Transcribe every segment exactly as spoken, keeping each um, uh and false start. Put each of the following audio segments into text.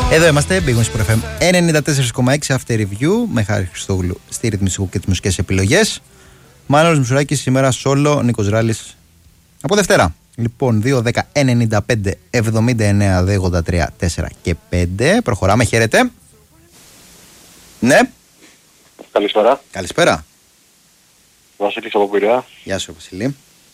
Εδώ είμαστε, Big Wings Pro εφ εμ ενενήντα τέσσερα κόμμα έξι After Review με Χάρη Χριστόγλου στη ρυθμιστικού και τις μουσικές επιλογές. Μάνος Μισουράκης σήμερα solo, Νίκος Ράλης από Δευτέρα. Λοιπόν, δύο δέκα ενενήντα πέντε εβδομήντα εννέα ογδόντα τρία τέσσερα και πέντε. Προχωράμε, χαίρετε. Ναι. Καλησπέρα. Καλησπέρα. Βασίλης από Πειραιά. Γεια σου, Βασίλη.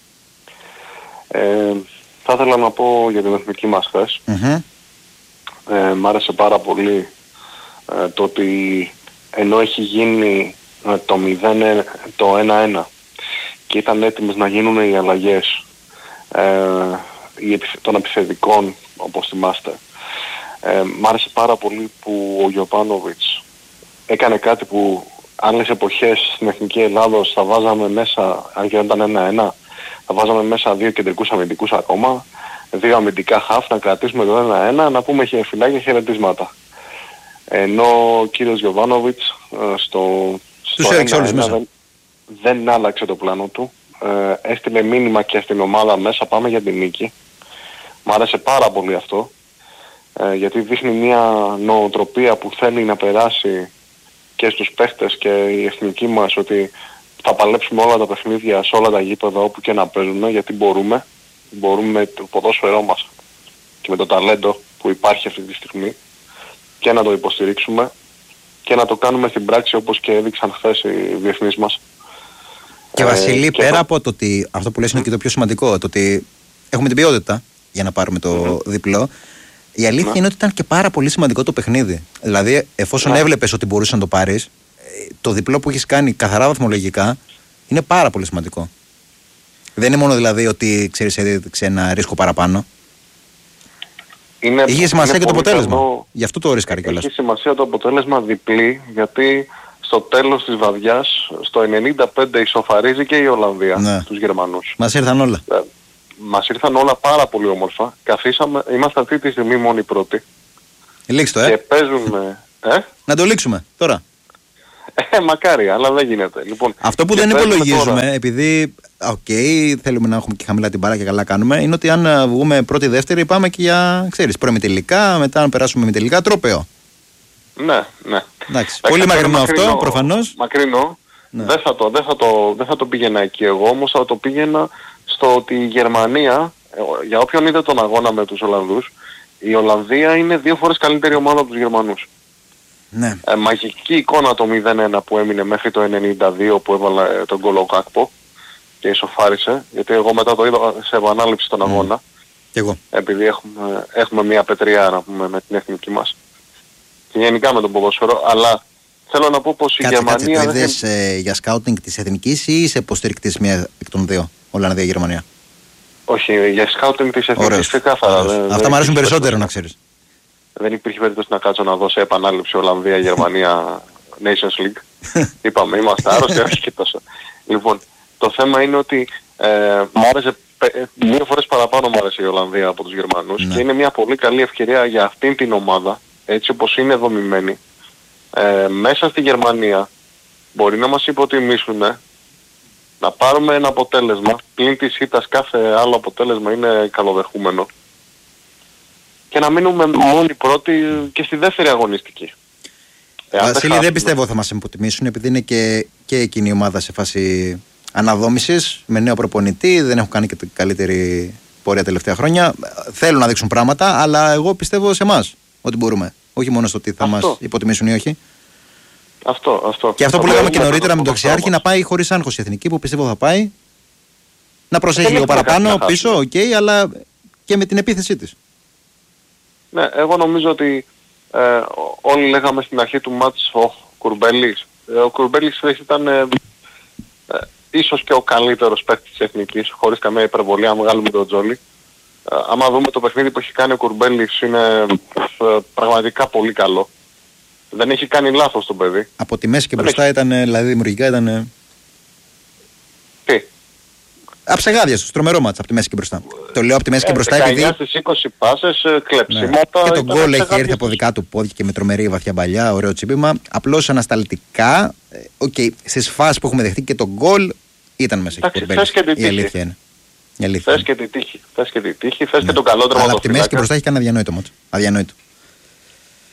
Ε, θα ήθελα να πω για την εθνική μας χθες. Mm-hmm. Ε, μ' άρεσε πάρα πολύ ε, το ότι ενώ έχει γίνει ε, το μηδέν, το ένα ένα και ήταν έτοιμες να γίνουν οι αλλαγές ε, των επιθετικών, όπως θυμάστε, ε, μ' άρεσε πάρα πολύ που ο Γιοβάνοβιτς έκανε κάτι που άλλες εποχές στην Εθνική Ελλάδος θα βάζαμε μέσα, αν και ήταν ένα ένα, θα βάζαμε μέσα δύο κεντρικούς αμυντικούς ακόμα, δύο αμυντικά χαφ, να κρατήσουμε το ένα ένα, να πούμε φιλάκια χαιρετίσματα. Ενώ ο κύριος Γιοβάνοβιτς στο, στο ένα ένα δεν, δεν άλλαξε το πλάνο του. Ε, έστειλε μήνυμα και στην ομάδα μέσα, πάμε για την νίκη. Μ' άρεσε πάρα πολύ αυτό, ε, γιατί δείχνει μια νοοτροπία που θέλει να περάσει και στους παίχτες και η εθνική μας, ότι θα παλέψουμε όλα τα παιχνίδια σε όλα τα γήπεδα όπου και να παίζουμε, γιατί μπορούμε. Μπορούμε με το ποδόσφαιρό μας και με το ταλέντο που υπάρχει αυτή τη στιγμή και να το υποστηρίξουμε και να το κάνουμε στην πράξη όπως και έδειξαν χθες οι διεθνείς μας. Και Βασίλη, ε, πέρα και από το ότι αυτό που λες είναι και το πιο σημαντικό, το ότι έχουμε την ποιότητα για να πάρουμε το mm-hmm. διπλό, η αλήθεια mm-hmm. είναι ότι ήταν και πάρα πολύ σημαντικό το παιχνίδι. Δηλαδή, εφόσον mm-hmm. έβλεπες ότι μπορούσες να το πάρεις, το διπλό που έχεις κάνει καθαρά βαθμολογικά είναι πάρα πολύ σημαντικό. Δεν είναι μόνο δηλαδή ότι ξέρεις έδειξε ένα ρίσκο παραπάνω. Είναι, είχε σημασία είναι και το αποτέλεσμα. καλό. Γι' αυτό το ρίσκαρε κιόλας. Έχει σημασία το αποτέλεσμα διπλή, γιατί στο τέλος της βαδιάς, στο ενενήντα πέντε ισοφαρίζει και η Ολλανδία, ναι, τους Γερμανούς. Μας ήρθαν όλα. Ε, μας ήρθαν όλα πάρα πολύ όμορφα. Καθίσαμε, είμαστε αυτή τη στιγμή μόνοι πρώτοι. Λήξτε το, ε. Και παίζουμε... Ε? Να το λήξουμε τώρα. Ε, μακάρι, αλλά δεν γίνεται. Λοιπόν, αυτό που δεν υπολογίζουμε, τώρα, επειδή οκ, okay, θέλουμε να έχουμε και χαμηλά την μπάρα και καλά κάνουμε, είναι ότι αν βγούμε πρώτη-δεύτερη πάμε και για, ξέρεις, προημιτελικά, μετά αν περάσουμε μητελικά, τρόπαιο. Ναι, ναι. Εντάξει, πολύ μακρινό αυτό, προφανώς. Μακρινό. Ναι. Δεν, θα το, δεν, θα το, δεν θα το πήγαινα εκεί εγώ, όμως θα το πήγαινα στο ότι η Γερμανία, για όποιον είδε τον αγώνα με τους Ολλανδούς, η Ολλανδία είναι δύο φορές καλύτερη ομάδα από τους Γερμανούς. Ναι. Ε, μαγική εικόνα το μηδέν ένα που έμεινε μέχρι το ενενήντα δύο που έβαλε τον γκολ ο Γκάκπο και ισοφάρισε, γιατί εγώ μετά το είδα σε επανάληψη τον αγώνα. Mm. Και εγώ. Επειδή έχουμε, έχουμε μια πετριά να πούμε με την εθνική μας. Και γενικά με τον ποδόσφαιρο, αλλά θέλω να πω πως κάτσε, η Γερμανία... Κάτσε, το είδες δεν... ε, για σκάουτινγκ της εθνικής ή είσαι υποστηρικτής μία εκ των δύο, Ολλανδία-Γερμανία? Όχι, για σκάουτινγκ της εθνικής ξεκάθαρα. Αυτά μου αρέσουν περισσότερο να ξέρεις. Δεν υπήρχε περίπτωση να κάτσω να δω σε επανάληψη Ολλανδία-Γερμανία Nations League. Είπαμε, είμαστε άρρωστοι, όχι και τόσο. Λοιπόν, το θέμα είναι ότι ε, μου άρεσε, δύο φορές παραπάνω μου άρεσε η Ολλανδία από τους Γερμανούς, ναι, και είναι μια πολύ καλή ευκαιρία για αυτήν την ομάδα, έτσι όπως είναι δομημένη, ε, μέσα στη Γερμανία μπορεί να μας υποτιμήσουν, να πάρουμε ένα αποτέλεσμα, πλην της ήττας κάθε άλλο αποτέλεσμα είναι καλοδεχούμενο, και να μείνουμε μόνοι πρώτοι και στη δεύτερη αγωνιστική. Βασίλη, δεν πιστεύω θα μας υποτιμήσουν, επειδή είναι και, και εκείνη η ομάδα σε φάση αναδόμησης, με νέο προπονητή, δεν έχουν κάνει και την καλύτερη πορεία τελευταία χρόνια. Θέλουν να δείξουν πράγματα, αλλά εγώ πιστεύω σε εμάς ότι μπορούμε. Όχι μόνο στο ότι θα αυτό μας υποτιμήσουν ή όχι. Αυτό, αυτό. Και αυτό που λέγαμε και νωρίτερα με τον Αξιάρχη, να πάει χωρίς άγχος η εθνική, που πιστεύω θα πάει. Να προσέχει λίγο παραπάνω πίσω, οκ, okay, αλλά και με την επίθεσή της. Ναι, εγώ νομίζω ότι ε, όλοι λέγαμε στην αρχή του μάτς ο Κουρμπέλης. Ε, ο Κουρμπέλης ήταν ε, ε, ίσως και ο καλύτερος παίκτης της εθνικής, χωρίς καμία υπερβολή, αν βγάλουμε τον Τζόλι. Ε, άμα δούμε το παιχνίδι που έχει κάνει ο Κουρμπέλης, είναι ε, πραγματικά πολύ καλό. Δεν έχει κάνει λάθος το παιδί. Από τη μέση και μπροστά έχει... ήταν, δηλαδή δημιουργικά ήταν... Τι? Αψεγάδια στο τρομερό μάτς από τη μέση και μπροστά. Το λέω από τη μέση και μπροστά επειδή... δεκαεννιά στις είκοσι πάσες, κλεψίματα... Ναι. Και το γκολ έχει έρθει από δικά του πόδια και με τρομερή βαθιά παλιά, ωραίο τσίπημα. Απλώς ανασταλτικά, οκ, okay, στις φάσεις που έχουμε δεχτεί και το γκολ ήταν μέσα εκεί. Θες και την τύχη. Η αλήθεια είναι. Η αλήθεια θες και την τύχη. Θες και την τύχη, θες ναι. και τον καλό τερματοφύλακα. Αλλά από τη μέση και μπροστά έχει κάνει αδιανόητο μάτς. Αδιανόητο.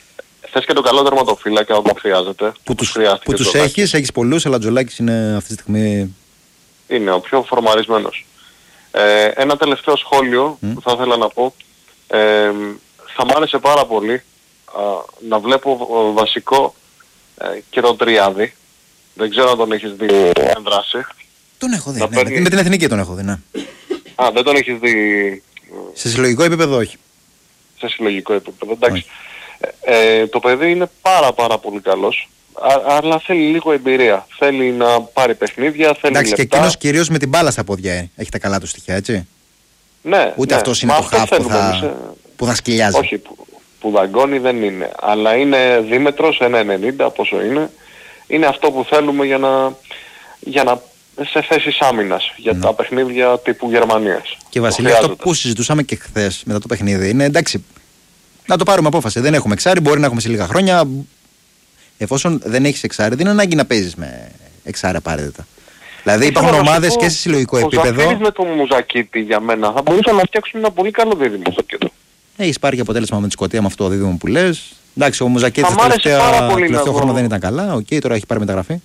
θες και το καλό τερματοφύλακα όταν χρειάζεται. Που τους, που τους έχεις, έχεις πολλούς, αλλά ο Τζολάκης είναι αυτή τη στιγμή... Είναι ο πιο φορμαρισμένος. Ε, ένα τελευταίο σχόλιο mm. που θα ήθελα να πω. Ε, θα μ' άρεσε πάρα πολύ α, να βλέπω ο, βασικό ε, και τον Τριάδη. Δεν ξέρω αν τον έχεις δει εν δράση. Τον έχω δει, ναι, παίρνει... με την εθνική τον έχω δει, ναι. Α, δεν τον έχεις δει... Σε συλλογικό επίπεδο όχι. Σε συλλογικό επίπεδο, εντάξει. Ε, ε, το παιδί είναι πάρα πάρα πολύ καλός, α, αλλά θέλει λίγο εμπειρία. Θέλει να πάρει παιχνίδια, θέλει εντάξει, λεπτά. Και εκείνος κυρίως με την μπάλα στα πόδια ε. έχει τα καλά του στοιχεία, έτσι. Ναι, ούτε ναι. αυτός είναι Μα το χαφ που θα, σε... που θα σκυλιάζει. Όχι, που, που δαγκώνει δεν είναι. Αλλά είναι δίμετρος, ένα ενενήντα πόσο είναι. Είναι αυτό που θέλουμε για να, για να σε θέσεις άμυνας για ναι. τα παιχνίδια τύπου Γερμανίας. Και Βασίλη, αυτό που συζητούσαμε και χθες μετά το παιχνίδι είναι εντάξει, να το πάρουμε απόφαση. Δεν έχουμε εξάρι, μπορεί να έχουμε σε λίγα χρόνια. Εφόσον δεν έχεις εξάρι, δεν είναι ανάγκη να παίζεις με εξάρι απαραίτητα. Δηλαδή υπάρχουν ομάδες και σε συλλογικό επίπεδο. Ο με τον Μουζακίτη για μένα θα μπορούσαν να φτιάξουν ένα πολύ καλό δίδυμο στο κέντρο. Έχεις πάρει και αποτέλεσμα με τη Σκωτία με αυτό το δίδυμο που λες. Εντάξει, ο Μουζακίτη τελευταίο, τελευταίο χρόνο δεν ήταν καλά. Οκ, okay, τώρα έχει πάρει μεταγραφή.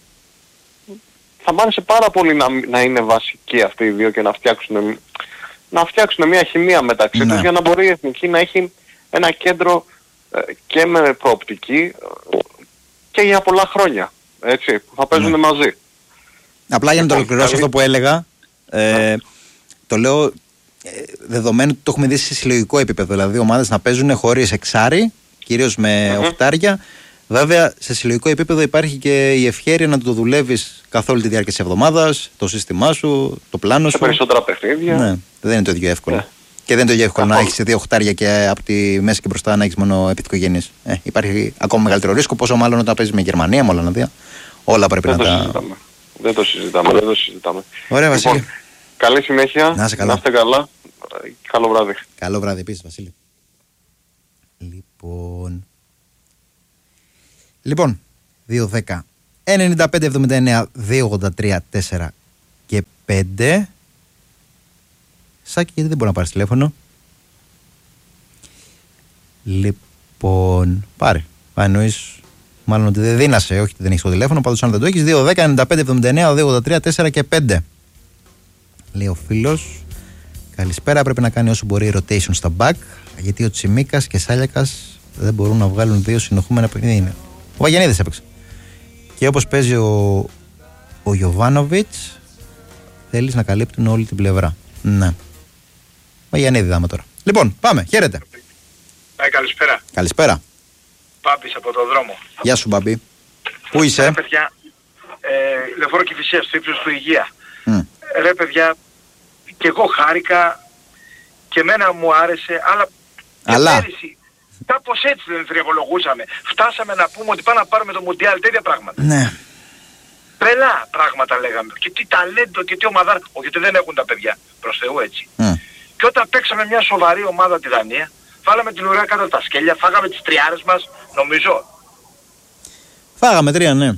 Θα μ' άρεσε πάρα πολύ να, να είναι βασικοί αυτοί οι δύο και να φτιάξουν, να φτιάξουν μια χημεία μεταξύ ναι. τους για να μπορεί η Εθνική να έχει ένα κέντρο ε, και με προοπτική ε, και για πολλά χρόνια. Έτσι, που θα παίζουν ναι. μαζί. Απλά για να το ολοκληρώσω αυτό που έλεγα, ε, ναι. το λέω ε, δεδομένου ότι το έχουμε δει σε συλλογικό επίπεδο. Δηλαδή ομάδες να παίζουν χωρίς εξάρι, κυρίως με mm-hmm. οχτάρια. Βέβαια, σε συλλογικό επίπεδο υπάρχει και η ευχέρεια να το δουλεύεις καθ' όλη τη διάρκεια της εβδομάδας, το σύστημά σου, το πλάνο σου. Σε περισσότερα παιχνίδια. Ναι, δεν είναι το ίδιο εύκολο. Ναι. Και δεν είναι το ίδιο εύκολο Καθόλου. να έχεις δύο οχτάρια και από τη μέση και μπροστά να έχεις μόνο επιθετικογενείς. Ε, υπάρχει ακόμα μεγαλύτερο ρίσκο, πόσο μάλλον όταν παίζεις με Γερμανία, με Ολλανδία. Όλα πρέπει δεν να το τα. Συζητάμε. Δεν το συζητάμε. Δεν το συζητάμε. Ωραία, Βασίλη. Λοιπόν, καλή συνέχεια. Να είστε καλά. Να είστε καλά. Καλό βράδυ. Καλό βράδυ επίσης, Βασίλη. Λοιπόν. Λοιπόν, δύο δέκα ενενήντα πέντε εβδομήντα εννέα δύο ογδόντα τρία τέσσερα και πέντε. Σάκη, γιατί δεν μπορεί να πάρεις τηλέφωνο. Λοιπόν, πάρε. Αν εννοείς μάλλον ότι δεν δίνασε, όχι ότι δεν έχεις το τηλέφωνο, πάντως αν δεν το έχεις, δύο δέκα ενενήντα πέντε εβδομήντα εννέα δύο ογδόντα τρία τέσσερα και πέντε. Λέει ο φίλος, καλησπέρα, πρέπει να κάνει όσο μπορεί rotation στα back, γιατί ο Τσιμίκας και Σάλιακας δεν μπορούν να βγάλουν δύο συνοχούμενα παιχνίδια. Ο Βαγιανίδης έπαιξε. Και όπως παίζει ο, ο Γιοβάνοβιτς, θέλεις να καλύπτουν όλη την πλευρά. Ναι. Βαγιανίδη δάμε τώρα. Λοιπόν, πάμε. Χαίρετε. Ε, καλησπέρα. Καλησπέρα. Πάπης από το δρόμο. Γεια σου, Μπαμπή. Πού είσαι? Ρε παιδιά, ε, Λεωφόρο Κηφισίας, στο ύψος του Υγεία. Mm. Ρε παιδιά, και εγώ χάρηκα και εμένα μου άρεσε, αλλά... Αλλά... Πέρυσι, κάπως έτσι δεν θριαβολογούσαμε. Φτάσαμε να πούμε ότι πάμε να πάρουμε το Μουντιάλ, τέτοια πράγματα. Ναι. Τρελά πράγματα λέγαμε. Και τι ταλέντο και τι ομαδάρα. Όχι ότι δεν έχουν τα παιδιά. Προς Θεού έτσι. Mm. Και όταν παίξαμε μια σοβαρή ομάδα τη Δανία, βάλαμε την ουρά κάτω τα σκέλια, φάγαμε τις τριάρες μας, νομίζω. Φάγαμε τρία, ναι.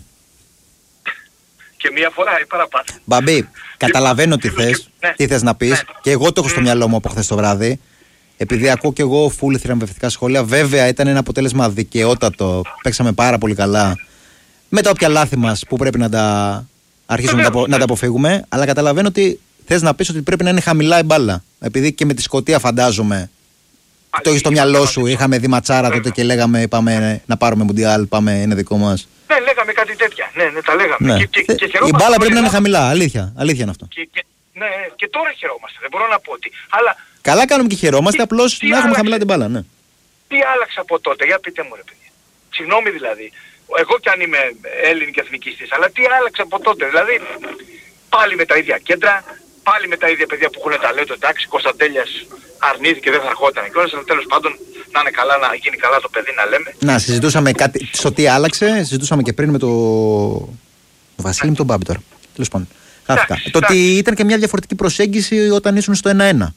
Και μία φορά ή παραπάνω. Μπαμπή, καταλαβαίνω τι θες, ναι. τι θες να πεις. Ναι. Και εγώ το έχω στο μυαλό μου από χθες το βράδυ. Επειδή ακούω και εγώ φουλ θριαμβευτικά σχόλια. Βέβαια ήταν ένα αποτέλεσμα δικαιότατο. Παίξαμε πάρα πολύ καλά. Με τα όποια λάθη μας που πρέπει να τα αρχίσουμε να, τα, να τα αποφύγουμε. Αλλά καταλαβαίνω ότι θες να πεις ότι πρέπει να είναι χαμηλά η μπάλα. Επειδή και με τη Σκωτία φαντάζομαι. Το έχεις στο μυαλό σου. Είχαμε δει ματσάρα τότε και λέγαμε πάμε να πάρουμε Μουντιάλ, πάμε, είναι δικό μας. Ναι, λέγαμε κάτι τέτοια. Ναι, ναι, τα λέγαμε. Ναι. Και, και, και η μπάλα πρέπει να είναι χαμηλά. Αλήθεια. Αλήθεια είναι αυτό. Και, και, ναι, και τώρα χαιρόμαστε. Δεν μπορώ να πω ότι. Αλλά καλά κάνουμε και χαιρόμαστε, απλώς να έχουμε άλλαξε, χαμηλά την μπάλα, ναι. Τι άλλαξε από τότε, για πείτε μου ρε παιδιά. Συγγνώμη δηλαδή, εγώ κι αν είμαι Έλληνη και εθνικιστής, αλλά τι άλλαξε από τότε, δηλαδή πάλι με τα ίδια κέντρα, πάλι με τα ίδια παιδιά που έχουν ταλέντο, εντάξει, Κωνσταντέλιας αρνήθηκε, δεν θα ερχόταν και όλες, αλλά τέλος πάντων να είναι καλά, να γίνει καλά το παιδί να λέμε. Να, συζητούσαμε κάτι, στο τι άλλαξε, συζητούσαμε και πριν με το, το Βασίλη με τον Μπάμπη τώρα, τέλος πάντων. Χάθηκα. Το ότι ήταν και μια διαφορετική προσέγγιση όταν ήσουν στο ένα ένα.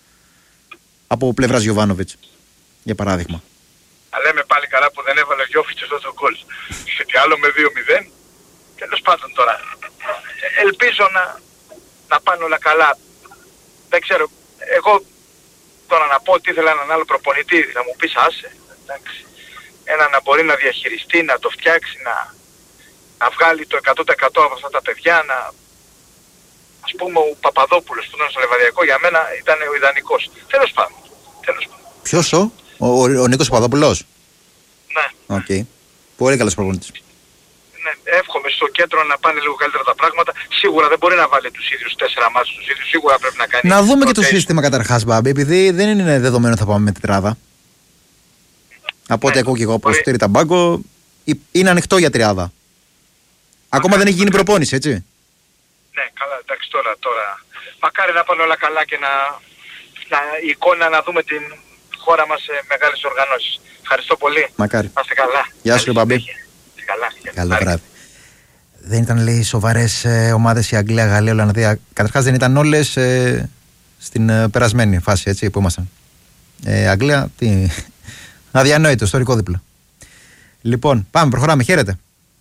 Από πλευράς Γιοβάνοβιτς, για παράδειγμα. Θα λέμε πάλι καλά που δεν έβαλε ο Γιώφιτς αυτό το γκολ. Γιατί άλλο με δύο μηδέν. Τέλος πάντων τώρα. Ελπίζω να, να πάνε όλα καλά. Δεν ξέρω. Εγώ τώρα να πω ότι ήθελα έναν άλλο προπονητή. Να μου πεις άσε. Εντάξει. ένα να μπορεί να διαχειριστεί, να το φτιάξει, να, να βγάλει το εκατό τοις εκατό από αυτά τα παιδιά, να... Ας πούμε ο Παπαδόπουλος που ήταν στο Λεβαδιακό για μένα ήταν ο ιδανικός. Τέλος πάντων. Τέλος πάντων. Ποιος ο, ο, ο, ο Νίκος Παπαδόπουλος? Ναι. Οκ. Okay. Πολύ καλός προπονητής. Ναι, εύχομαι στο κέντρο να πάνε λίγο καλύτερα τα πράγματα. Σίγουρα δεν μπορεί να βάλει τους ίδιους τέσσερα μάτς τους ίδιους. Σίγουρα πρέπει να κάνει... Να δούμε και το σύστημα καταρχάς, Μπάμπη, επειδή δεν είναι δεδομένο ότι θα πάμε με τετράδα. Από ό,τι ναι, ακούω και εγώ από μπορεί... Στήρι Ταμπάκο, είναι ανοιχτό για τριάδα. Ακόμα δεν έχει γίνει προπόνηση, έτσι. Ναι, καλά, εντάξει τώρα, τώρα. Μακάρι να πάνε όλα καλά και να, να η εικόνα να δούμε την χώρα μας σε μεγάλες οργανώσεις. Ευχαριστώ πολύ. Μακάρι. Να είστε καλά. Γεια σου, Μπαμπή. Καλά. Καλό βράδυ. Δεν ήταν, λέει, σοβαρές ε, ομάδες η Αγγλία, Γαλλία, Ολλανδία. Καταρχάς δεν ήταν όλες ε, στην ε, περασμένη φάση, έτσι, που ήμασταν. Ε, Αγγλία, τι... αδιανόητο, ιστορικό δίπλο. Λοιπόν, πάμε, προχωράμε. Χαίρετε.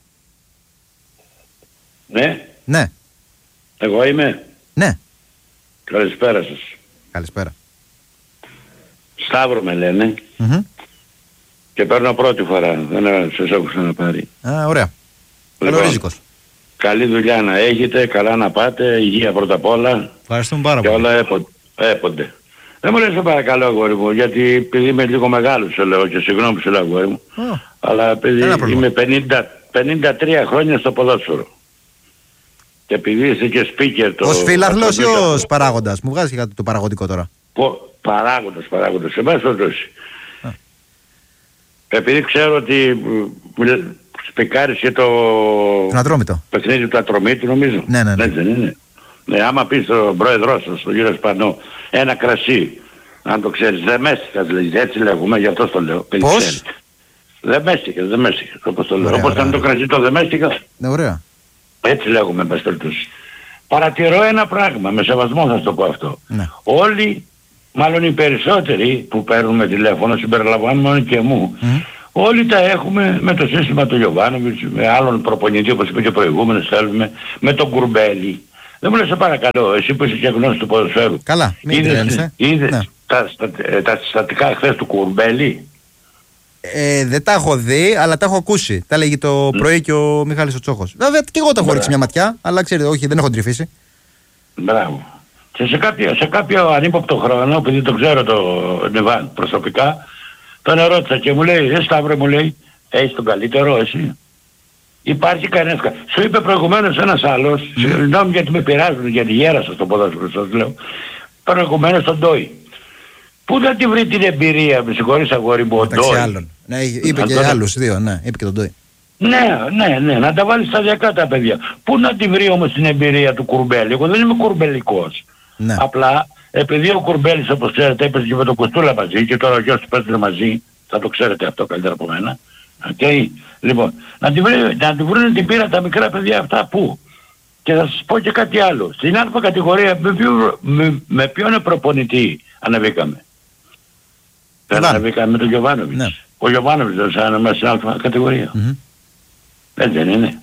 Ναι. Ναι. Εγώ είμαι. Ναι. Καλησπέρα σας. Καλησπέρα. Σταύρο με λένε. Mm-hmm. Και παίρνω πρώτη φορά. Δεν σας έχω ξαναπάρει. Α, ωραία. Λοιπόν, Ρίζικος. καλή δουλειά να έχετε, καλά να πάτε, υγεία πρώτα απ' όλα. Ευχαριστούμε πάρα και πολύ. όλα έπο, έπονται. Δεν μου λες το παρακαλώ, αγόρι μου, γιατί επειδή είμαι λίγο μεγάλος, σε λέω, και συγγνώμη που σε λέω, αγόρι μου, Oh. αλλά επειδή είμαι πενήντα, πενήντα τρία χρόνια στο ποδόσφαιρο. Και επειδή είσαι και speaker το... Ως φίλαθλος ή ως παράγοντας? Μου βγάζει κάτι το παραγωγικό τώρα. Πο, παράγοντας, παράγοντας. Σε μέσα στο επειδή ξέρω ότι σπικάρισε το... Τον Ατρόμητο. παιχνίδι του Ατρομήτου, νομίζω. Ναι, ναι, ναι. Έτσι δεν είναι? Ναι, άμα πεις στον πρόεδρό σας, τον κύριο Σπανό, ένα κρασί, αν το ξέρεις, Δεμέστικας λέει, έτσι λέγουμε, γι' αυτό το λέω. Πώς? Δεμέστικας, Δεμέστικας, όπως το λέω. Ωραία, Όπως ωραία, ήταν το ωραία. κρασί το Δεμέστικας. Ναι, ωραία. Έτσι λέγουμε, μπας περιπτώσει. Παρατηρώ ένα πράγμα, με σεβασμό θα το πω αυτό. Ναι. Όλοι, μάλλον οι περισσότεροι που παίρνουμε τηλέφωνο, συμπεριλαμβάνομαι και μου, mm. όλοι τα έχουμε με το σύστημα του Γιωβάνοβιτς, με άλλον προπονητή όπως είπε και προηγούμενος θέλουμε, με τον Κουρμπέλη. Δεν μου λες σε παρακαλώ, εσύ που είσαι και γνώση του ποδοσφαίρου. Καλά, μην τρέλνεσαι. Είδες Ναι. τα, τα, τα συστατικά χθες του Κουρμπέλη? Ε, δεν τα έχω δει, αλλά τα έχω ακούσει. Τα λέγει το mm. πρωί και ο Μιχάλης ο Τσόχος. Βέβαια και εγώ τα έχω ρίξει μια ματιά, αλλά ξέρετε, όχι, δεν έχω τρυφήσει. Μπράβο. Και σε κάποιο, σε κάποιο ανύποπτο χρόνο, επειδή το ξέρω το Νεβάν προσωπικά, τον ερώτησα και μου λέει, ρε Σταύρο, μου λέει, έχεις τον καλύτερο εσύ? Υπάρχει κανένας? Σου είπε προηγουμένως ένας άλλος, mm. συγγνώμη γιατί με πειράζουν, γιατί γέρασα στο ποδόσφαιρο σας λέω, προηγουμένως τον Ντόι. Πού θα τη βρει την εμπειρία, με συγχωρείς αγόρι μου, ο Ντόι? Άλλων. Ναι, είπε και τον... άλλους δύο, ναι, είπε και τον Ντόι. Ναι, ναι, ναι, να τα βάλει σταδιακά τα παιδιά. Πού να τη βρει όμως την εμπειρία του Κουρμπέλη? Εγώ δεν είμαι κουρμπελικός. Ναι. Απλά επειδή ο Κουρμπέλης, όπως ξέρετε, έπαιζε και με τον Κουστούλα μαζί και τώρα ο γιος του παίζει μαζί, θα το ξέρετε αυτό καλύτερα από μένα. Okay. Λοιπόν, να τη, βρει, να τη βρουν την πείρα τα μικρά παιδιά αυτά πού? Και θα σας πω και κάτι άλλο. Στην Α κατηγορία με, ποιο, με, με ποιον προπονητή ανεβήκαμε? Δεν ανεβήκαμε με τον Γιωβάνοβιτς. Ναι. Ο Γιωβάνοβιτς δεν σαν μέσα στην Α κατηγορία. Mm-hmm. Δεν, δεν είναι.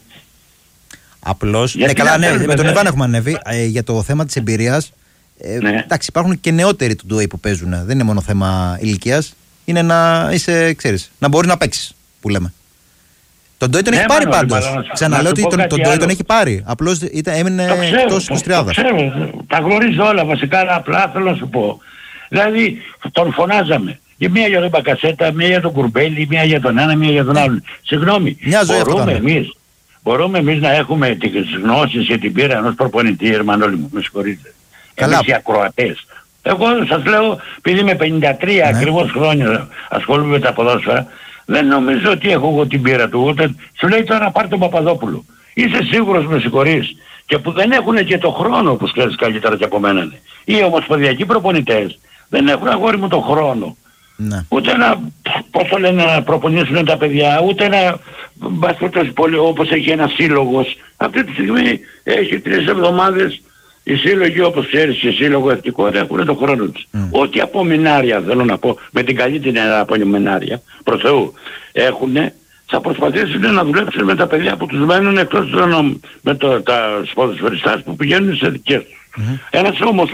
Απλώς, ναι, καλά, ναι, με τον Ιβάν έχουμε ανέβει. Ε, για το θέμα της εμπειρίας, ε, ναι. εντάξει, υπάρχουν και νεότεροι του Ντόι που παίζουν. Δεν είναι μόνο θέμα ηλικίας. Είναι να είσαι, ξέρεις, να μπορεί να παίξεις, που λέμε. Τον Ντόι τον ναι, έχει πάρει πάντως. Ξαναλέω ότι τον, τον Ντόι τον έχει πάρει. Απλώς ήταν, έμεινε εκτός της τριάδας. Το ξέρω, τα γνωρίζω όλα βασικά, απλά θέλω να σου πω. Δηλαδή, τον φωνάζαμε. Και μία για τον Μπακασέτα, μία για τον Κουρμπέλη, μία για τον ένα, μία για τον άλλον. Συγγνώμη, μπορούμε εμείς, μπορούμε εμείς να έχουμε τις γνώσεις και την πείρα ενός προπονητή, Ερμανόλη μου, με συγχωρείτε. Εμείς οι ακροατές. Εγώ σας λέω, επειδή είμαι πενήντα τρία ναι. ακριβώς χρόνια ασχολούμαι με τα ποδόσφαιρα, δεν νομίζω ότι έχω εγώ την πείρα του, ούτε σου λέει τώρα πάρ' τον Παπαδόπουλο. Είσαι σίγουρος, με συγχωρείς, και που δεν έχουν και το χρόνο που ξέρεις καλύτερα και από μένα. Οι ομοσπονδιακοί προπονητές δεν έχουν, αγόρι μου, το χρόνο. Ναι. Ούτε να, πώς το λένε, να προπονήσουν τα παιδιά, ούτε να, πολύ, όπως έχει ένας σύλλογος. Αυτή τη στιγμή έχει τρεις εβδομάδες οι σύλλογοι, όπως ξέρεις, οι σύλλογοι εθνικό δεν έχουν το χρόνο τους. Mm. Ό,τι απομεινάρια, θέλω να πω, με την καλύτερη απομεινάρια, προς Θεού, έχουν, θα προσπαθήσουν να δουλέψουν με τα παιδιά που τους μένουν εκτός των, με το, τα ποδοσφαιριστάς που πηγαίνουν σε δικές τους. Mm-hmm. Ένας όμως,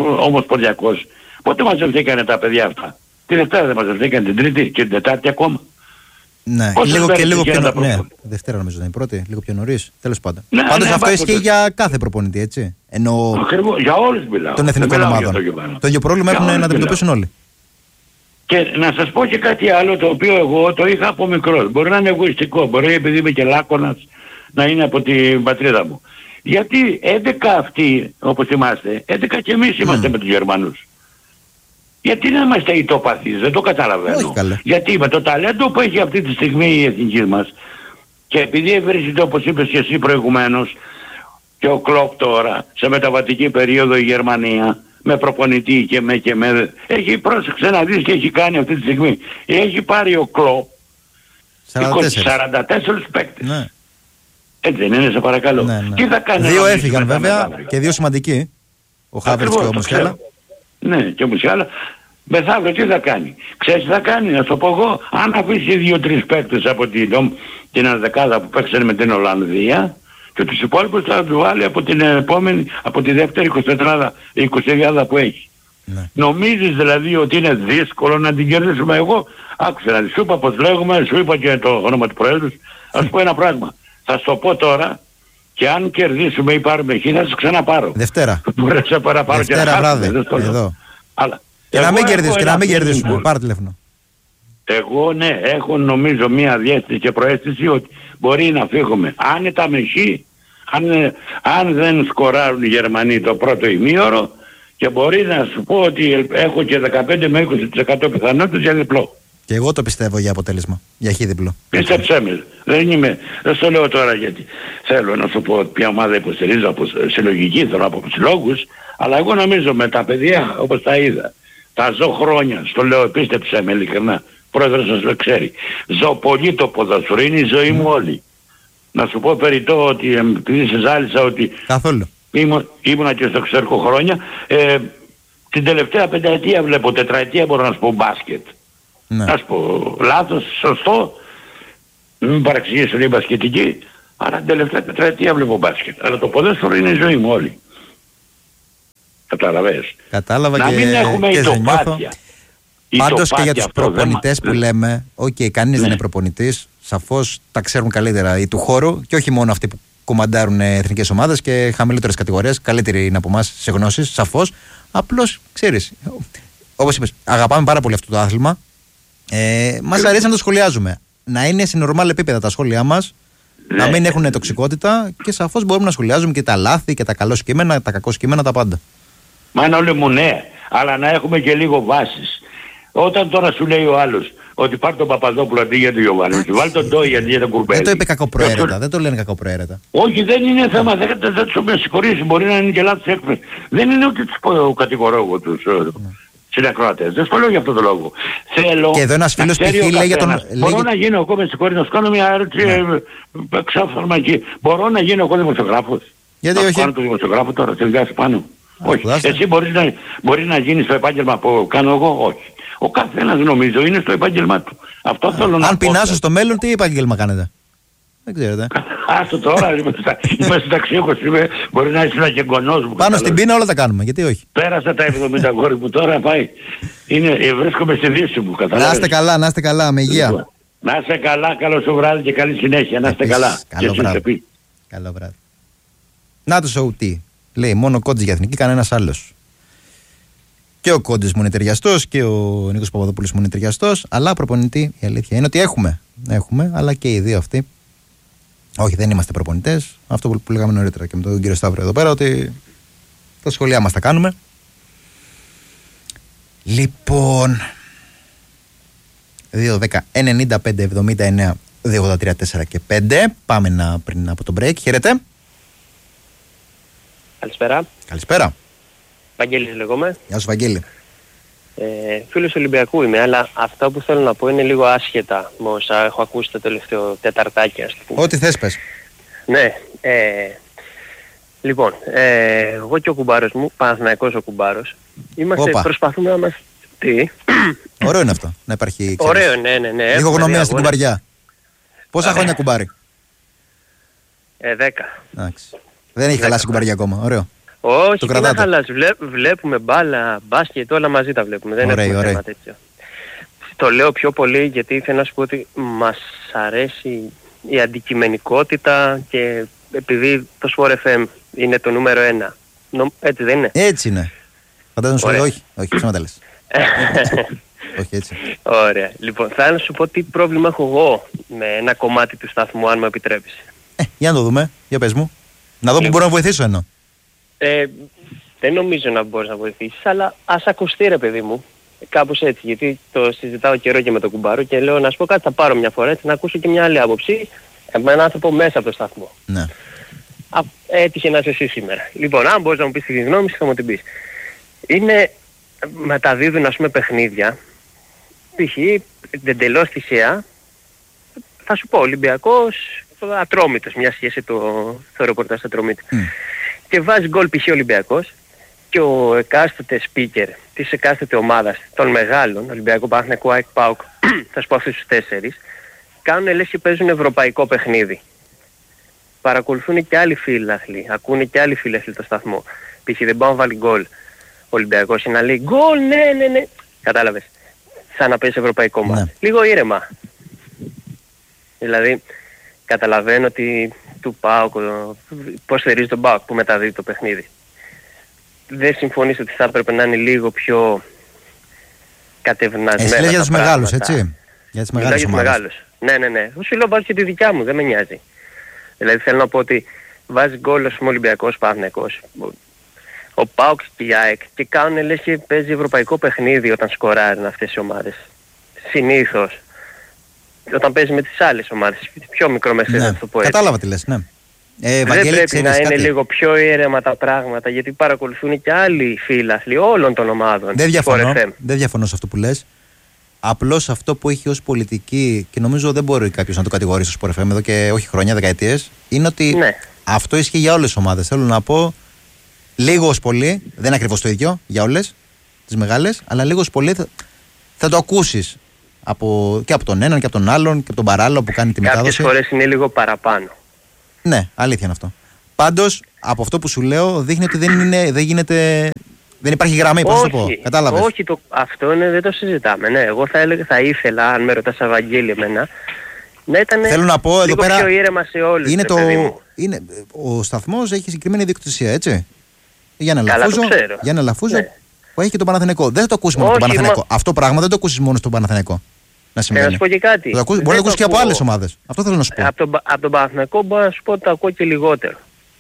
Ναι, λίγο και λίγο πιο νωρίς. Ναι, Δευτέρα νομίζω είναι η πρώτη, λίγο πιο νωρίς. Τέλος πάντων. Ναι, πάντως ναι, αυτό ισχύει το... για κάθε προπονητή, έτσι. Ενώ ακριβώς, για όλους μιλάω. Των εθνικών ομάδων. Το ίδιο πρόβλημα έχουν να αντιμετωπίσουν όλοι. Και να σας πω και κάτι άλλο το οποίο εγώ το είχα από μικρός. Μπορεί να είναι εγωιστικό, μπορεί επειδή είμαι και λάκωνας να είναι από την πατρίδα μου. Γιατί έντεκα αυτοί, όπως θυμάστε, έντεκα και εμείς είμαστε mm. με τους Γερμανούς. Γιατί να είμαστε ητοπαθείς, δεν το καταλαβαίνω. Γιατί με το ταλέντο που έχει αυτή τη στιγμή η εθνική μας και επειδή ευρίσκεται όπως είπες και εσύ προηγουμένως και ο Κλοπ τώρα σε μεταβατική περίοδο η Γερμανία με προπονητή και με και με... Έχει πρόσεξε να δεις και έχει κάνει αυτή τη στιγμή. Έχει πάρει ο Κλοπ σαράντα τέσσερα παίκτες. Ναι. Έτσι δεν είναι, σε παρακαλώ. Ναι, ναι. Τι θα κάνει. Δύο έφυγαν βέβαια και δύο σημαντικοί. Ο Χάβερτς και ο Μουσιάλα. Ναι, και ο Μουσιάλα. Μεθαύριο τι θα κάνει. Ξέρεις τι θα κάνει, να σου πω εγώ. Αν αφήσει δύο-τρεις παίκτες από την, την ενδεκάδα που παίξανε με την Ολλανδία και τους υπόλοιπους θα του βάλει από την επόμενη, από τη δεύτερη εικοσιτετράδα, εικοσιάδα που έχει. Ναι. Νομίζεις δηλαδή ότι είναι δύσκολο να την κερδίσουμε? Εγώ άκουσα να σου είπα πως λέγουμε, σου είπα και το όνομα του Προέδρου. Ας πω ένα πράγμα. Θα σου το πω τώρα και αν κερδίσουμε ή πάρουμε εκεί θα σας ξαναπάρω. Δευτέρα. Δευτέρα βράδυ. Εδώ. Αλλά και να μην κερδίσουμε, και να μην κερδίσουμε. Πάρε τηλέφωνο. Εγώ ναι, έχω νομίζω μία διέστηση και προαίσθηση ότι μπορεί να φύγουμε άνετα με χ, αν, αν δεν σκοράρουν οι Γερμανοί το πρώτο ημίωρο, και μπορεί να σου πω ότι έχω και δεκαπέντε με είκοσι τοις εκατό πιθανότητες για διπλό. Και εγώ το πιστεύω για αποτέλεσμα, για χ διπλό. Πίστεψέ με, δεν είμαι, δεν στο λέω τώρα γιατί θέλω να σου πω ποια ομάδα υποστηρίζω από συλλογική, θέλω από συλλόγους, αλλά εγώ νομίζω με τα παιδιά όπως τα είδα, τα ζω χρόνια, στο λέω, πίστεψέ με ειλικρινά, πρόεδρος σας το ξέρει, ζω πολύ το ποδόσφαιρο, είναι η ζωή μου όλη. Να σου πω περιττό ότι επειδή σε ζάλισα ότι καθόλου ήμουν, ήμουνα και στο εξωτερικό χρόνια, ε, την τελευταία πενταετία βλέπω, τετραετία μπορώ να σου πω μπάσκετ. Ναι. Να σου πω λάθος, σωστό, μην παραξηγήσουν οι μπασκετικοί, αλλά την τελευταία τετραετία βλέπω μπάσκετ. Αλλά το ποδόσφαιρο είναι η ζωή μου όλη. Καταλαβαίνεις. Κατάλαβα να και, μην έχουμε και ητοπάτια. Πάντως και για τους προπονητές που λέμε, οκ, okay, κανείς ναι. δεν είναι προπονητής, σαφώς τα ξέρουν καλύτερα οι του χώρου και όχι μόνο αυτοί που κομμαντάρουν εθνικές ομάδες και χαμηλότερες κατηγορίες, καλύτεροι είναι από εμάς σε γνώσεις, σαφώς. Απλώς, ξέρεις, όπως είπες, αγαπάμε πάρα πολύ αυτό το άθλημα. Ε, μας αρέσει να το σχολιάζουμε. Να είναι σε νορμάλ επίπεδα τα σχόλιά μας, ναι. να μην έχουν τοξικότητα και σαφώς μπορούμε να σχολιάζουμε και τα λάθη και τα καλό κείμενα, τα κακό κείμενα, τα πάντα. Μα είναι όλοι μου ναι, αλλά να έχουμε και λίγο βάσεις. Όταν τώρα σου λέει ο άλλος ότι πάρει τον Παπαδόπουλο αντί για τον Γιωβάνοβιτς, βάλει τον Ντόι αντί για τον Κουρμπέλη. Δεν το είπε κακοπροαίρετα, δεν το λένε κακοπροαίρετα. Όχι, δεν είναι θέμα, δεν θα τους με συγχωρήσει, μπορεί να είναι και λάθος έκφραση. Δεν είναι ότι τους κατηγορώ εγώ τους συνακροατές, δεν στο λέω για αυτόν τον λόγο. Θέλω και εδώ ένας φίλος π.χ. λέει για τον... Μπορώ να γίνω εγώ με συγχωρείς, να σου κάνω μια ερώτηση ξάφθαρμα εκεί. Μπορώ να γίνω εγώ δημοσιογράφος? Γιατί όχι? Να κάνω το δημοσιογράφο τώρα, τελειώσει πάνω. Όχι. Εσύ μπορείς να, μπορεί να γίνεις στο επάγγελμα που κάνω εγώ? Όχι. Ο καθένας νομίζω είναι στο επάγγελμά του. Αυτό θέλω να πω. Αν πεινάσω στο μέλλον, τι επάγγελμα κάνετε? Δεν ξέρετε. Άστο τώρα, είμαι συνταξίχος, μπορεί να είσαι και γονός μου. Πάνω στην πείνα όλα τα κάνουμε, γιατί όχι? Πέρασα τα εβδομήντα γόρι μου, τώρα πάει. Είναι, βρίσκομαι στη δύση μου, καταλάβεις. Να είστε καλά, να είστε καλά, με υγεία. Να είστε καλά, καλό σου βράδυ και καλή συνέχεια, να είστε καλά. Καλό βράδυ. Καλό βράδυ. Να το σοου τι. Λέει μόνο Κόντζης για εθνική, κανένας άλλος. Και ο Κόντζης μου είναι ταιριαστός και ο Νίκος Παπαδόπουλος μου είναι ταιριαστός. Αλλά προπονητή, η αλήθεια είναι ότι έχουμε. Έχουμε, αλλά και οι δύο αυτοί. Όχι, δεν είμαστε προπονητές. Αυτό που λέγαμε νωρίτερα και με τον κύριο Σταύρο εδώ πέρα, ότι τα σχολεία μας τα κάνουμε. Λοιπόν. δύο δέκα ενενήντα πέντε εβδομήντα εννέα δύο ογδόντα τρία τέσσερα και πέντε. Πάμε να, πριν από το break. Χαίρετε. Καλησπέρα. Καλησπέρα. Βαγγέλης λέγομαι. Γεια σου Βαγγέλη. Ε, φίλος Ολυμπιακού είμαι, αλλά αυτά που θέλω να πω είναι λίγο άσχετα με όσα έχω ακούσει το τελευταίο τεταρτάκι, ας πούμε. Ό,τι θες πες. Ναι. Ε, λοιπόν, ε, εγώ και ο κουμπάρος μου, Παναθηναϊκός ο κουμπάρος, είμαστε, Οπα. προσπαθούμε να μας... Τι? Ωραίο είναι αυτό, να υπάρχει... Ωραίο, ναι, ναι, ναι. Λίγο γνωμία στην κουμπαριά. Πόσα χρόνια κουμπάρει? Ε, δέκα. Εντάξει. Δεν έχει χαλάσει η κουμπαριά ακόμα, ωραίο. Όχι, δεν θα χαλάσει. Βλέ, βλέπουμε μπάλα, μπάσκετ, όλα μαζί τα βλέπουμε. Δεν ωραία, έχουμε ωραία. θέμα τέτοιο. το λέω πιο πολύ γιατί θέλω να σου πω ότι μας αρέσει η αντικειμενικότητα και επειδή το Sport εφ εμ είναι το νούμερο ένα. Έτσι δεν είναι? Έτσι είναι. Φαντάζομαι σου λέει όχι. Όχι, ψέματα λες. Όχι έτσι. Ωραία. Λοιπόν, θα να σου πω τι πρόβλημα έχω εγώ με ένα κομμάτι του σταθμού, αν μου επιτρέπεις. Ε, για να το δούμε. Για πες μου. Να δω που μπορώ να βοηθήσω εννοώ. Ε, δεν νομίζω να μπορείς να βοηθήσεις, αλλά ας ακουστεί ρε παιδί μου. Κάπως έτσι, γιατί το συζητάω καιρό και με τον κουμπάρο και λέω να σου πω κάτι, θα πάρω μια φορά έτσι να ακούσω και μια άλλη άποψη με έναν άνθρωπο μέσα από το σταθμό. Ναι. Α, έτυχε να είσαι εσύ σήμερα. Λοιπόν, αν μπορείς να μου πεις τη γνώμη σου θα μου την πεις. Είναι, μεταδίδουν ας πούμε παιχνίδια, π.χ. εντελώς τυχαία, θα σου πω Ολυμπιακός Ατρόμητος, μια σχέση το, το ρεπορτάζ Ατρόμητο. Mm. Και βάζει γκολ π.χ. Ολυμπιακός και ο εκάστοτε speaker της εκάστοτε ομάδας των μεγάλων, Ολυμπιακό, Παναθηναϊκό, ΑΕΚ, ΠΑΟΚ, θα σου πω αυτούς τους τέσσερις, κάνουν λες και παίζουν ευρωπαϊκό παιχνίδι. Παρακολουθούν και άλλοι φίλαθλοι, ακούνε και άλλοι φίλαθλοι το σταθμό. Π.χ. δεν πάω να βάλει γκολ. Ο Ολυμπιακός είναι να λέει γκολ, ναι, ναι, ναι. Κατάλαβες. Σαν να παίζει ευρωπαϊκό μάτι. Ναι. Λίγο ήρεμα. Δηλαδή, καταλαβαίνω ότι του ΠΑΟΚ, πώς θερίζει τον ΠΑΟΚ που μεταδίδει το παιχνίδι. Δεν συμφωνείς ότι θα έπρεπε να είναι λίγο πιο κατευνασμένα? Εσύ λέει για τους μεγάλους, έτσι. Για τις μεγάλες ομάδες. Για τους μεγάλους. Ναι, ναι, ναι. Σου λέω βάζει και τη δικιά μου, δεν με νοιάζει. Δηλαδή θέλω να πω ότι βάζει γκολ ο Ολυμπιακός, Παναθηναϊκός, ο ΠΑΟΚ και η ΑΕΚ και κάνουν λες και παίζει ευρωπαϊκό παιχνίδι όταν σκοράρουν αυτές οι ομάδες. Συνήθως. Όταν παίζει με τις άλλες ομάδες, πιο μικρομεσαίες, ναι, να το πω έτσι. Κατάλαβα τι λες, ναι. Ε, δεν Βαγγέλη, πρέπει να κάτι. είναι λίγο πιο ήρεμα τα πράγματα, γιατί παρακολουθούν και άλλοι φίλαθλοι όλων των ομάδων. Δεν διαφωνώ, δεν διαφωνώ σε αυτό που λες. Απλώς αυτό που έχει ως πολιτική, και νομίζω δεν μπορεί κάποιος να το κατηγορήσει στο Sport εφ εμ εδώ και όχι χρόνια, δεκαετίες, είναι ότι ναι, αυτό ισχύει για όλες τις ομάδες. Θέλω να πω, λίγο ως πολύ, δεν είναι ακριβώς το ίδιο για όλες τις μεγάλες, αλλά λίγο ως πολύ θα, θα το ακούσεις από, και από τον έναν και από τον άλλον και από τον παράλληλο που κάνει τη Κάποιες μετάδοση. Κάποιες φορές είναι λίγο παραπάνω. Ναι, αλήθεια είναι αυτό. Πάντως, από αυτό που σου λέω, δείχνει ότι δεν, είναι, δεν γίνεται. Δεν υπάρχει γραμμή, πώς το πω. Κατάλαβες. Όχι, το, αυτό είναι, δεν το συζητάμε. Ναι, εγώ θα, έλεγα, θα ήθελα, αν με ρωτάς Ευαγγέλη εμένα, να ήταν Θέλω να πω, λίγο εδώ πέρα, πιο ήρεμα σε όλους. Είναι το, είναι, ο σταθμός έχει συγκεκριμένη ιδιοκτησία, έτσι. Για να Καλά, Λαφούζο, το ξέρω. για να Λαφούζο Ναι. που έχει και τον Παναθηναϊκό. Δεν θα το ακούσει μόνο τον Παναθηναϊκό. Μα... Αυτό πράγμα δεν το ακούσεις μόνο στον Παναθηναϊκό. Να συμβαίνει. Να σου πω και κάτι. Το ακούσεις, μπορεί να το ακούσει και από άλλες ομάδες. Αυτό θέλω να σου πω. Από τον, από τον Παναθηναϊκό μπορώ να σου πω ότι το ακούω και λιγότερο.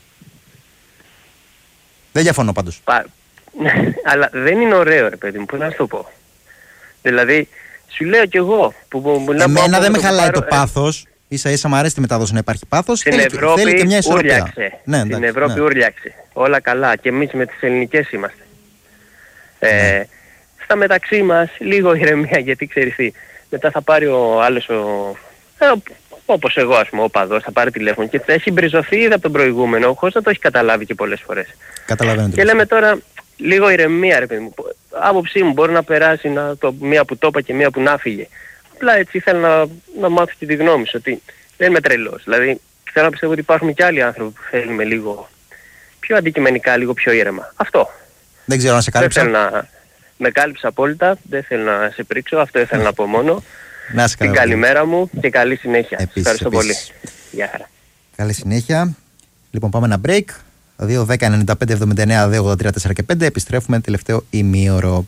Δεν διαφωνώ πάντως. Πα... Αλλά δεν είναι ωραίο, ρε παιδί μου, πώς να σου το πω. Δηλαδή, σου λέω κι εγώ που, που, που εμένα δεν με χαλάει το πάθος. Ίσα ίσα μου αρέσει τη μετάδοση να υπάρχει πάθος. Στην θέλει, Ευρώπη θέλει και μια ισορροπία. ούρλιαξε. Ναι, Στην εντάξει, Ευρώπη ναι. ούρλιαξε. Όλα καλά. Και εμείς με τις ελληνικές είμαστε. Ναι. Ε, στα μεταξύ μας λίγο ηρεμία, γιατί ξέρεις τι. Μετά θα πάρει ο άλλος ο... Ε, όπως εγώ ας πούμε, ο παδός, θα πάρει τηλέφωνο και θα έχει μπριζωθεί ήδη από τον προηγούμενο, χωρίς να το έχει καταλάβει και πολλές φορές. Καταλαβαίνω. Και λέμε τώρα, λίγο ηρεμία ρε παιδί μου. Άποψή μου μπορεί να περάσει να, το, μία που το είπα και μία που να φύγε. Απλά έτσι ήθελα να, να μάθω και τη γνώμη σου, ότι δεν είμαι τρελός. Δηλαδή θέλω να πιστεύω ότι υπάρχουν και άλλοι άνθρωποι που θέλουμε λίγο πιο αντικειμενικά, λίγο πιο ήρεμα. Αυτό. Δεν ξέρω αν σε κάλυψα. Δεν θέλω να... Με κάλυψα απόλυτα, δεν θέλω να σε πρίξω, αυτό ήθελα να πω μόνο. Να την καλημέρα μου και καλή συνέχεια. Επίσης, ευχαριστώ επίσης. πολύ. Γεια χαρά. Καλή συνέχεια. Λοιπόν, πάμε ένα break. δύο δέκα ενενήντα πέντε εβδομήντα εννέα δύο ογδόντα τρία τέσσερα και πέντε. Επιστρέφουμε τελευταίο ημίωρο.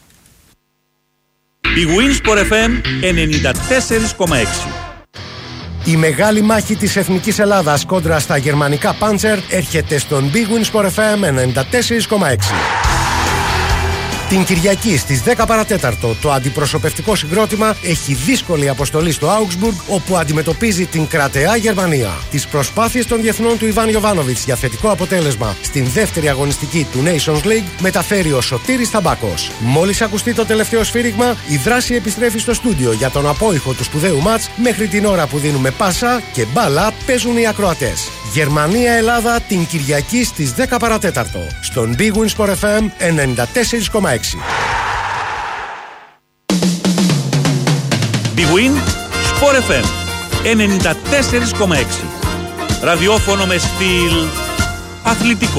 Η Winsport εφ εμ ενενήντα τέσσερα κόμμα έξι. Η μεγάλη μάχη της Εθνικής Ελλάδας κόντρα στα γερμανικά Panzer έρχεται στον Big Win Sport εφ εμ ενενήντα τέσσερα κόμμα έξι. Την Κυριακή στις δέκα παρατέταρτο το αντιπροσωπευτικό συγκρότημα έχει δύσκολη αποστολή στο Augsburg, όπου αντιμετωπίζει την κρατεά Γερμανία. Τις προσπάθειες των διεθνών του Ιβάν Γιοβάνοβιτς για θετικό αποτέλεσμα στην δεύτερη αγωνιστική του Nations League μεταφέρει ο Σωτήρης Ταμπάκος. Μόλις ακουστεί το τελευταίο σφύριγμα, η δράση επιστρέφει στο στούντιο για τον απόϊχο του σπουδαίου μάτς. Μέχρι την ώρα που δίνουμε πάσα και μπάλα παίζουν οι ακροατές. Γερμανία-Ελλάδα την Κυριακή στις δέκα παρατέταρτο στον Big Win Sport εφ εμ ενενήντα τέσσερα κόμμα έξι. Big Win Sport εφ εμ ενενήντα τέσσερα κόμμα έξι. Ραδιόφωνο με στυλ αθλητικό.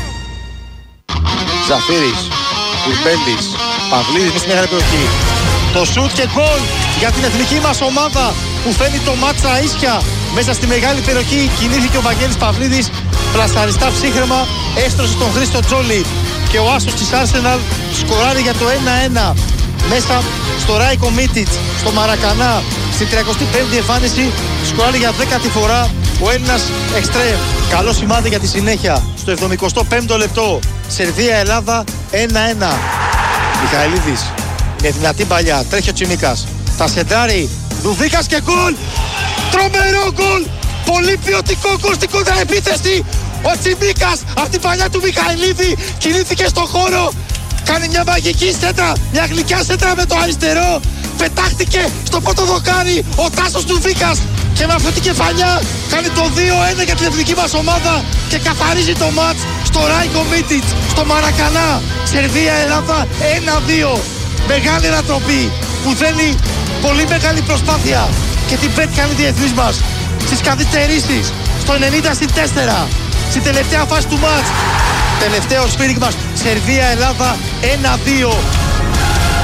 Ζαφύρης, Κουρμπέλης, Παυλίδης με στην μεγάλη περιοχή. Το σουτ και γκολ για την εθνική μας ομάδα που φέρνει το μάτσα ίσια. Μέσα στη μεγάλη περιοχή κινήθηκε ο Βαγγέλης Παυλίδης. Πλασταριστά ψύχρεμα έστρωσε τον Χρήστο Τζόλι. Και ο άσος της Arsenal σκοράρει για το ένα ένα. Μέσα στο Ράικο Μίτιτς, στο Μαρακανά, στην τριακοστή πέμπτη εμφάνιση, σκοράρει για δέκατη φορά ο Έλληνας εξτρέμ. Καλό σημάδι για τη συνέχεια. Στο εβδομηκοστό πέμπτο λεπτό, Σερβία-Ελλάδα ένα ένα. Μιχαηλίδης, με δυνατή παλιά, τρέχει ο Τσιμίκας. Τα σεντράρει, Δουβίκας και γκολ! Τρομερό γκολ! Πολύ ποιοτικό γκολ στην κόντρα επίθεση! Ο Τσιμίκας από την παλιά του Μιχαηλίδη κινήθηκε στον χώρο. Κάνει μια μαγική σέντρα, μια γλυκιά σέντρα με το αριστερό. Πετάχτηκε στο πρώτο δοκάρι ο Τάσος Δουβίκας. Και με αυτή την κεφαλιά κάνει το δύο ένα για την εθνική μας ομάδα. Και καθαρίζει το μάτς στο Ράικο Μίτιτς, στο Μαρακανά. Σερβία-Ελλάδα ένα δύο. Μεγάλη ανατροπή που θέλει πολύ μεγάλη προσπάθεια. Και την πέτυχαν οι διεθνείς μας στις καθυστερήσεις, στο ενενήντα συν τέσσερα, στην τελευταία φάση του μάτς. Τελευταίο σφύριγμα, Σερβία-Ελλάδα ένα δύο.